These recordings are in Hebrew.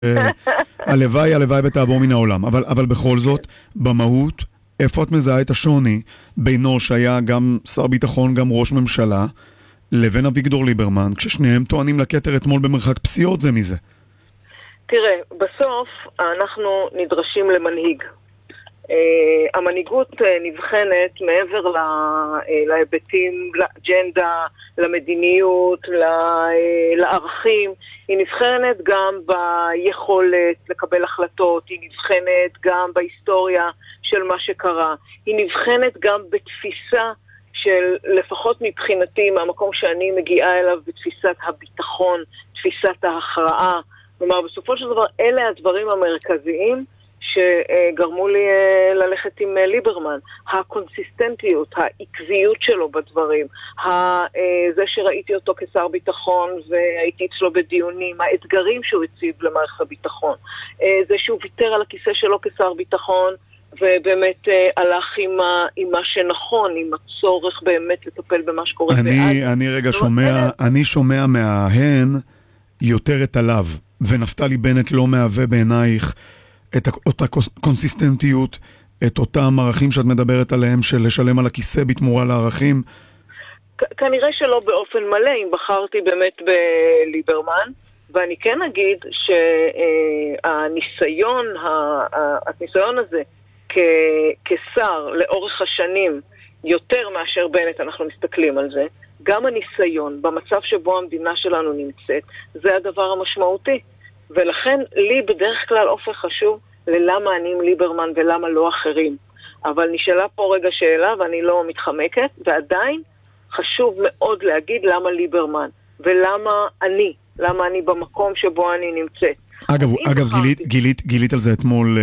הלוואי, הלוואי ותעבור מן העולם. אבל בכל זאת, במהות, איפה את מזהה את השוני בינו שהיה גם שר ביטחון, גם ראש ממשלה, לבין אביגדור ליברמן, כששניהם טוענים לכתר אתמול במרחק פסיעות זה מזה? תראה, בסוף אנחנו נדרשים למנהיג. המנהיגות נבחנת מעבר להיבטים, לאג'נדה, למדיניות, לערכים. היא נבחנת גם ביכולת לקבל החלטות, היא נבחנת גם בהיסטוריה של מה שקרה. היא נבחנת גם בתפיסה של, לפחות מבחינתי, מהמקום שאני מגיעה אליו, בתפיסת הביטחון, תפיסת ההכרעה. כלומר, בסופו של דבר, אלה הדברים המרכזיים שגרמו לי ללכת עם ליברמן. הקונסיסטנטיות, העקביות שלו בדברים, זה שראיתי אותו כשר ביטחון והייתי אצלו בדיונים, האתגרים שהוא הציב למערכת הביטחון, זה שהוא ויתר על הכיסא שלו כשר ביטחון ובאמת הלך עם מה שנכון, עם הצורך באמת לטפל במה שקורה. אני רגע שומע, אני שומע מההן יותר את עליו, ונפתלי בנט לא מהווה בעינייך את אותה קונסיסטנטיות, את אותם ערכים שאת מדברת עליהם, של לשלם על הכיסא בתמורה לערכים? כנראה שלא באופן מלא, אם בחרתי באמת בליברמן, ואני כן אגיד שהניסיון הזה כשר לאורך השנים, יותר מאשר בנט אנחנו מסתכלים על זה, גם הניסיון במצב שבו המדינה שלנו נמצאת, זה הדבר המשמעותי. ולכן לי בדרך כלל אופן חשוב ללמה אני עם ליברמן ולמה לא אחרים. אבל נשאלה פה רגע שאלה ואני לא מתחמקת, ועדיין חשוב מאוד להגיד למה ליברמן ולמה למה אני במקום שבו אני נמצאת. אגב, גילית על זה אתמול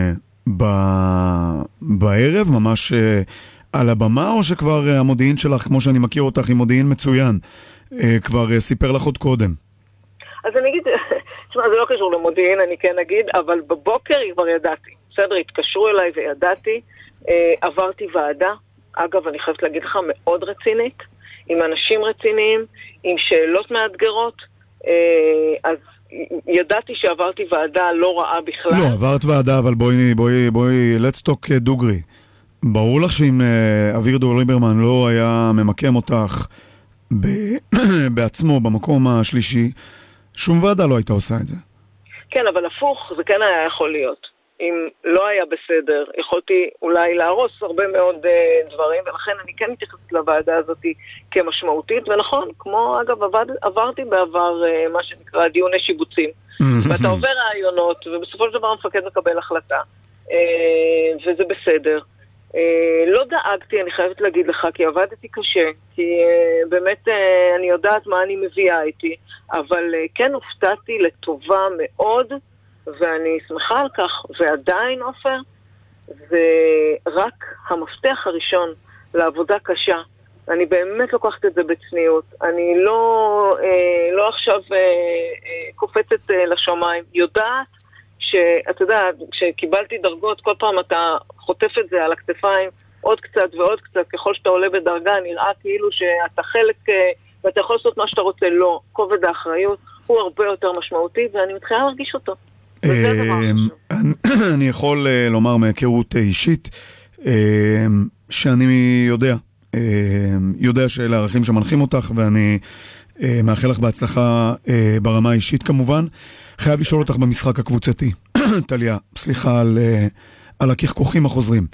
בערב, ממש על הבמה, או שכבר המודיעין שלך, כמו שאני מכיר אותך, עם מודיעין מצוין, כבר סיפר לך עוד קודם? אז אני אגיד, תשמע, זה לא קשור למודיעין, אני כן אגיד, אבל בבוקר כבר ידעתי. בסדר, התקשרו אליי וידעתי, עברתי ועדה, אגב, אני חייבת להגיד לך, מאוד רצינית, עם אנשים רציניים, עם שאלות מאתגרות, אז ידעתי שעברתי ועדה לא רעה בכלל. לא, עברת ועדה, אבל בואי, let's talk דוגרי. ברור לך שאם אביגדור ליברמן לא היה ממקם אותך בעצמו במקום השלישי, שום ועדה לא הייתה עושה את זה. כן, אבל הפוך, זה כן היה יכול להיות. אם לא היה בסדר, יכולתי אולי להרוס הרבה מאוד דברים, ולכן אני כן מתייחסת לוועדה הזאת כמשמעותית, ונכון, כמו אגב עברתי בעבר מה שנקרא דיוני שיבוצים, ואתה עובר רעיונות, ובסופו של דבר המפקד מקבל החלטה, וזה בסדר. לא דאגתי, אני חייבת להגיד לך, כי עבדתי קשה, כי באמת אני יודעת מה אני מביאה איתי, אבל כן הופתעתי לטובה מאוד, ואני שמחה על כך, ועדיין עופר, זה רק המפתח הראשון לעבודה קשה. אני באמת לוקחת את זה בצניעות, אני לא עכשיו קופצת לשמיים, יודעת שאתה יודע, כשקיבלתי דרגות, כל פעם אתה חוטף את זה על הכתפיים, עוד קצת ועוד קצת, ככל שאתה עולה בדרגה, נראה כאילו שאתה חלק, ואתה יכול לעשות מה שאתה רוצה, לא. כובד האחריות הוא הרבה יותר משמעותי, ואני מתחילה להרגיש אותו. וזה דבר חשוב. אני יכול לומר מהיכרות אישית, שאני יודע שאלה הערכים שמנחים אותך, ואני מאחל לך בהצלחה ברמה האישית כמובן. חייב לשאול אותך במשחק הקבוצתי. טליה, סליחה על הכחכוחים החוזרים.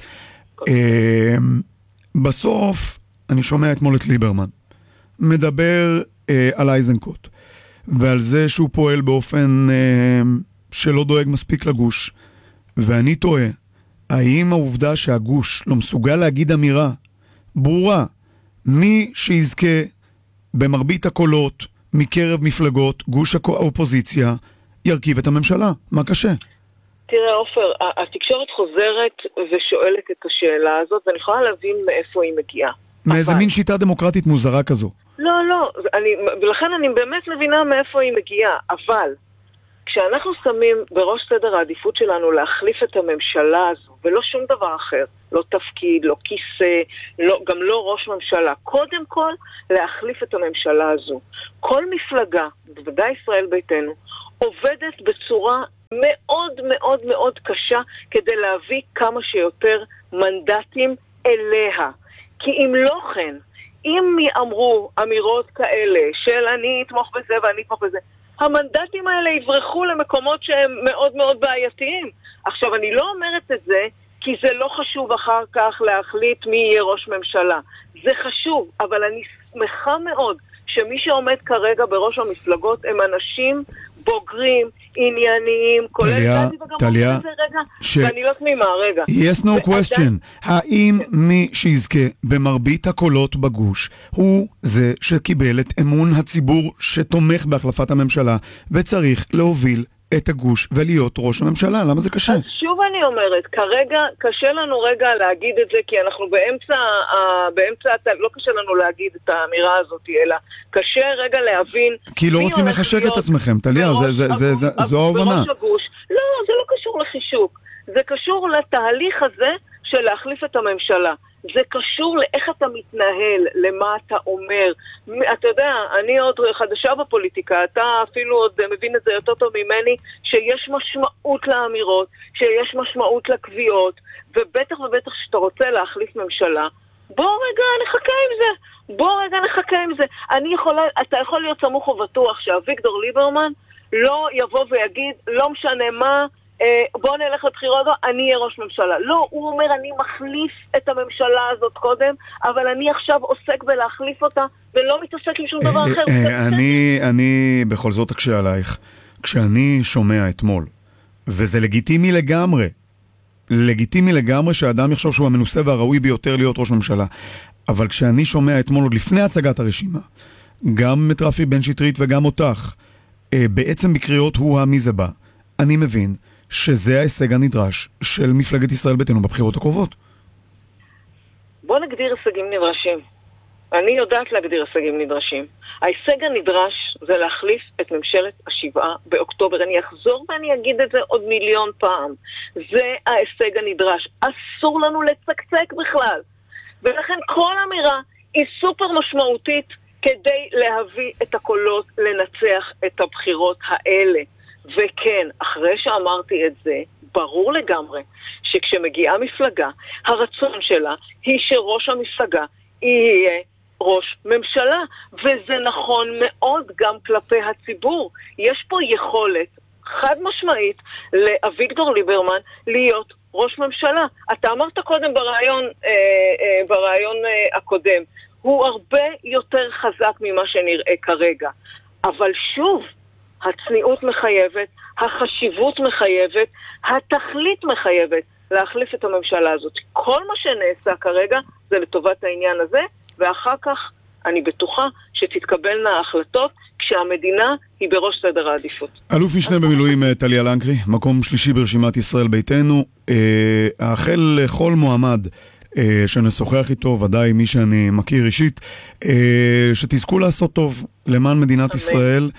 בסוף, אני שומע אתמול את ליברמן, מדבר על אייזנקוט, ועל זה שהוא פועל באופן שלא דואג מספיק לגוש. ואני תוהה, האם העובדה שהגוש לא מסוגל להגיד אמירה ברורה, מי שיזכה במרבית הקולות מקרב מפלגות, גוש האופוזיציה, ירכיב את הממשלה? מה קשה? תראה עופר, התקשורת חוזרת ושואלת את השאלה הזאת, ואני יכולה להבין מאיפה היא מגיעה. מאיזה מין שיטה דמוקרטית מוזרה כזו? לא, ולכן אני באמת מבינה מאיפה היא מגיעה, אבל כשאנחנו שמים בראש סדר העדיפות שלנו להחליף את הממשלה הזו, ולא שום דבר אחר. לא תפקיד, לא כיסא, גם לא ראש ממשלה. קודם כל, להחליף את הממשלה הזו. כל מפלגה, בוודאי ישראל ביתנו, עובדת בצורה מאוד מאוד מאוד קשה כדי להביא כמה שיותר מנדטים אליה. כי אם לא כן, אם יאמרו אמירות כאלה של אני אתמוך בזה ואני אתמוך בזה, המנדטים האלה יברחו למקומות שהם מאוד מאוד בעייתיים. עכשיו, אני לא אומרת את זה כי זה לא חשוב אחר כך להחליט מי יהיה ראש ממשלה. זה חשוב, אבל אני שמחה מאוד שמי שעומד כרגע בראש המפלגות הם אנשים בוגרים, ענייניים, כולל טליה, ואני לא תמימה, רגע. Yes, no question. האם מי שיזכה במרבית הקולות בגוש הוא זה שקיבל את אמון הציבור שתומך בהחלפת הממשלה וצריך להוביל את הגוש ולהיות ראש הממשלה? למה זה קשה? אז שוב אני אומרת, כרגע קשה לנו רגע להגיד את זה, כי אנחנו באמצע, לא קשה לנו להגיד את האמירה הזאת, אלא קשה רגע להבין... כי לא רוצים לחשק את עצמכם, טליה, זו ההבנה. בראש הגוש. לא, זה לא קשור לחישוק. זה קשור לתהליך הזה של להחליף את הממשלה. זה קשור לאיך אתה מתנהל, למה אתה אומר. אתה יודע, אני עוד חדשה בפוליטיקה, אתה אפילו עוד מבין את זה יותר טוב ממני, שיש משמעות לאמירות, שיש משמעות לקביעות, ובטח ובטח שאתה רוצה להחליף ממשלה, בוא רגע נחכה עם זה. אתה יכול להיות סמוך ובטוח שאביגדור ליברמן לא יבוא ויגיד, לא משנה מה, בוא נלך לבחירות, אני אהיה ראש ממשלה. לא, הוא אומר, אני מחליף את הממשלה הזאת קודם, אבל אני עכשיו עוסק בלהחליף אותה, ולא מתעסק עם שום דבר אחר. אני בכל זאת אקשה עלייך. כשאני שומע אתמול, וזה לגיטימי לגמרי שהאדם יחשוב שהוא המנוסה והראוי ביותר להיות ראש ממשלה. אבל כשאני שומע אתמול, עוד לפני הצגת הרשימה, גם את רפי בן שטרית וגם אותך, בעצם בקריאות הוא מי זה בא, אני מבין שזה ההישג הנדרש של מפלגת ישראל ביתנו בבחירות הקרובות. בוא נגדיר הישגים נדרשים. אני יודעת להגדיר הישגים נדרשים. ההישג הנדרש זה להחליף את ממשלת 7 באוקטובר. אני אחזור ואני אגיד את זה עוד מיליון פעם. זה ההישג הנדרש. אסור לנו לצקצק בכלל. ולכן כל אמירה היא סופר משמעותית כדי להביא את הקולות לנצח את הבחירות האלה. וכן, אחרי שאמרתי את זה, ברור לגמרי שכשמגיעה מפלגה, הרצון שלה היא שראש המפלגה יהיה ראש ממשלה, וזה נכון מאוד גם כלפי הציבור. יש פה יכולת חד משמעית לאביגדור ליברמן להיות ראש ממשלה. אתה אמרת קודם ברעיון הקודם, הוא הרבה יותר חזק ממה שנראה כרגע. אבל שוב, הצניעות מחייבת, החשיבות מחייבת, התכלית מחייבת להחליף את הממשלה הזאת. כל מה שנעשה כרגע זה לטובת העניין הזה, ואחר כך אני בטוחה שתתקבלנה ההחלטות כשהמדינה היא בראש סדר העדיפות. אלוף משנה במילואים טליה לנקרי, מקום שלישי ברשימת ישראל ביתנו, האחל לכל מועמד שנשוחח איתו, ודאי מי שאני מכיר אישית, שתזכו לעשות טוב למען מדינת ישראל,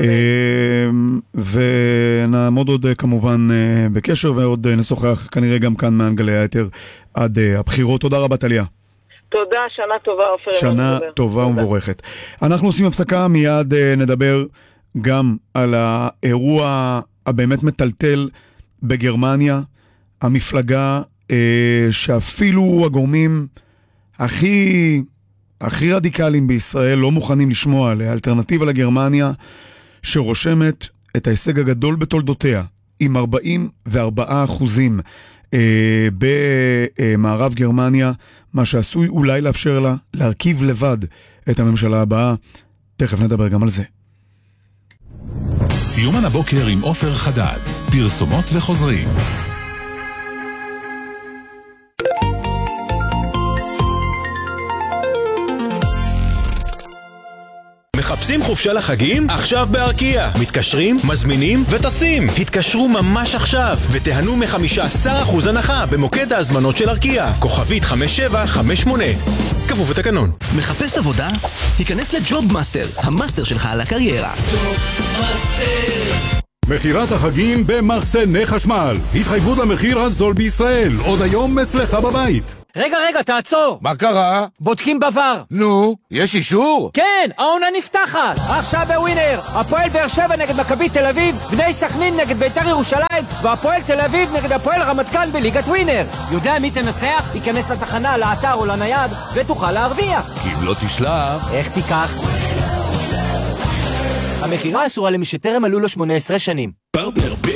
ונעמוד עוד כמובן בקשר, ועוד נשוחח כנראה גם כאן מאנגלי היתר עד הבחירות. תודה רבה טליה. תודה, שנה טובה עופר. שנה טובה ומבורכת. אנחנו עושים הפסקה, מיד נדבר גם על האירוע הבאמת מטלטל בגרמניה, המפלגה שאפילו הגורמים הכי רדיקליים בישראל לא מוכנים לשמוע עליה, אלטרנטיבה לגרמניה שרושמת את ההישג הגדול בתולדותיה עם 44% במערב גרמניה, מה שעשוי אולי לאפשר לה להרכיב לבד את הממשלה הבאה. תכף נדבר גם על זה. יומן הבוקר עם עופר חדד, פרסומות וחוזרים. מחפשים חופשה לחגים? עכשיו בארקיע. מתקשרים, מזמינים וטסים. התקשרו ממש עכשיו ותיהנו מ-15% הנחה במוקד ההזמנות של ארקיע. כוכבית 5758. כפוף לתקנון. מחפש עבודה? היכנס לג'וב מאסטר, המאסטר שלך על הקריירה. ג'וב מאסטר. מחירת החגים במחסני חשמל. התחייבות למחיר הזול בישראל. עוד היום אצלך בבית. רגע, תעצור. מה קרה? בודקים בבר. נו, יש אישור? כן, העונה נפתחת. עכשיו בווינר. הפועל באר שבע נגד מכבי תל אביב, בני סכנין נגד בית"ר ירושלים, והפועל תל אביב נגד הפועל רמת גן בליגת ווינר. יודע מי תנצח? ייכנס לתחנה, לאתר או לנייד, ותוכל להרוויח. כי אם לא תשלח... איך תיקח? המחירה אסורה למי שטרם מלאו לו 18 שנים. פרטנר ב